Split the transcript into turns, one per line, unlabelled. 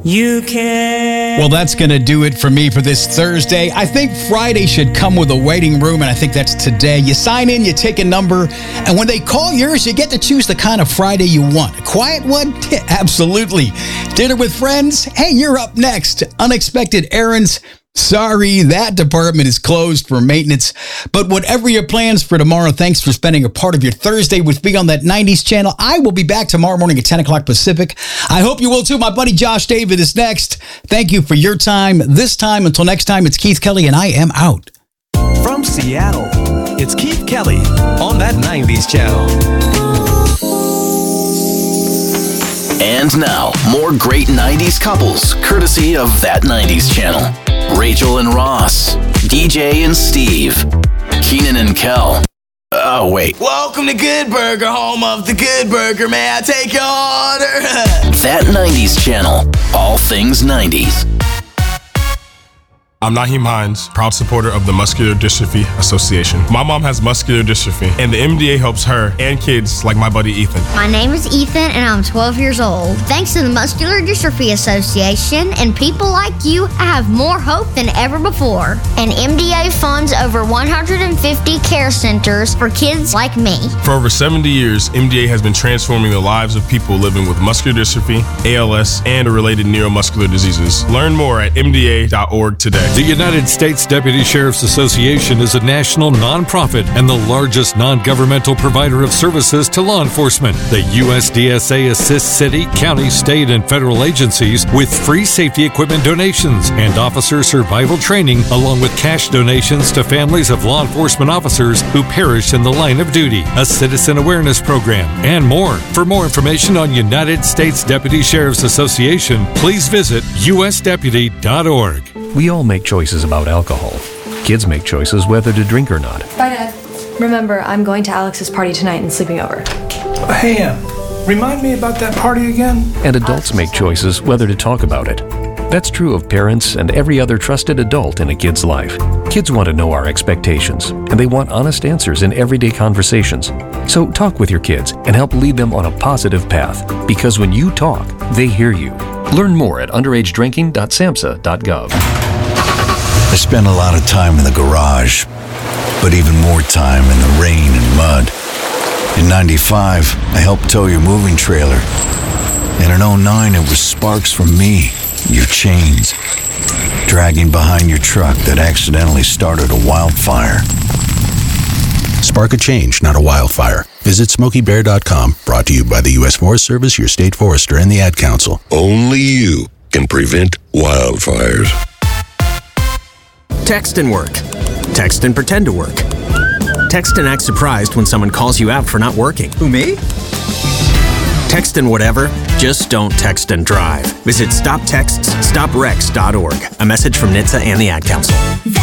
You can.
Well, that's going to do it for me for this Thursday. I think Friday should come with a waiting room, and I think that's today. You sign in, you take a number, and when they call yours, you get to choose the kind of Friday you want. A quiet one? Absolutely. Dinner with friends? Hey, you're up next. Unexpected errands? Sorry, that department is closed for maintenance. But whatever your plans for tomorrow, thanks for spending a part of your Thursday with me on that 90s channel. I will be back tomorrow morning at 10 o'clock Pacific. I hope you will too. My buddy Josh David is next. Thank you for your time. This time, until next time, it's Keith Kelly, and I am out.
From Seattle, it's Keith Kelly on that 90s channel.
And now, more great 90s couples, courtesy of That 90s Channel. Rachel and Ross, DJ and Steve, Keenan and Kel. Oh, wait.
Welcome to Good Burger, home of the Good Burger. May I take your order?
That 90s Channel. All things 90s.
I'm Naheem Hines, proud supporter of the Muscular Dystrophy Association. My mom has muscular dystrophy, and the MDA helps her and kids like my buddy Ethan.
My name is Ethan, and I'm 12 years old. Thanks to the Muscular Dystrophy Association and people like you, I have more hope than ever before. And MDA funds over 150 care centers for kids like me.
For over 70 years, MDA has been transforming the lives of people living with muscular dystrophy, ALS, and related neuromuscular diseases. Learn more at mda.org today.
The United States Deputy Sheriff's Association is a national nonprofit and the largest non-governmental provider of services to law enforcement. The USDSA assists city, county, state, and federal agencies with free safety equipment donations and officer survival training, along with cash donations to families of law enforcement officers who perish in the line of duty, a citizen awareness program, and more. For more information on United States Deputy Sheriff's Association, please visit usdeputy.org.
We all make choices about alcohol. Kids make choices whether to drink or not.
Bye, Dad. Remember, I'm going to Alex's party tonight and sleeping over.
Hey, remind me about that party again?
And adults make choices whether to talk about it. That's true of parents and every other trusted adult in a kid's life. Kids want to know our expectations, and they want honest answers in everyday conversations. So talk with your kids and help lead them on a positive path, because when you talk, they hear you. Learn more at underagedrinking.samhsa.gov.
I spent a lot of time in the garage, but even more time in the rain and mud. In 95, I helped tow your moving trailer. And in 09, it was sparks from me, your chains, dragging behind your truck that accidentally started a wildfire.
Spark a change, not a wildfire. Visit SmokeyBear.com, brought to you by the U.S. Forest Service, your state forester, and the Ad Council.
Only you can prevent wildfires.
Text and work. Text and pretend to work. Text and act surprised when someone calls you out for not working.
Who, me?
Text and whatever, just don't text and drive. Visit StopTextsStopWrecks.org. A message from NHTSA and the Ad Council.